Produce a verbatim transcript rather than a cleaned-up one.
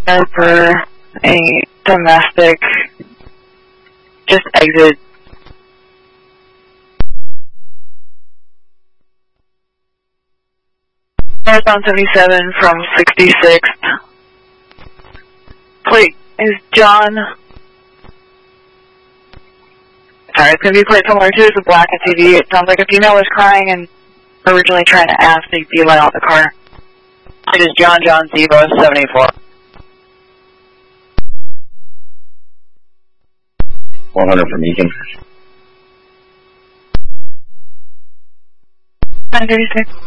for a domestic, just exit. Northbound seventy-seven from sixty-sixth. Plate is John. Sorry, it's going to be plate similar to it's a black S U V. It sounds like a female was crying and originally trying to ask to be let out the car. It is John John Zebo seventy-four. one hundred from Eakin. nine thirty-six.